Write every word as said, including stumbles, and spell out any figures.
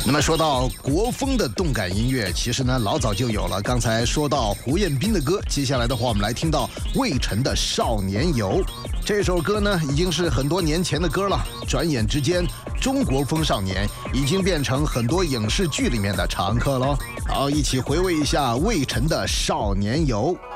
那么说到国风的动感音乐，其实呢老早就有了。刚才说到胡彦斌的歌，接下来的话我们来听到魏晨的《少年游》。这首歌呢已经是很多年前的歌了，转眼之间，中国风少年已经变成很多影视剧里面的常客咯。好，一起回味一下魏晨的《少年游》。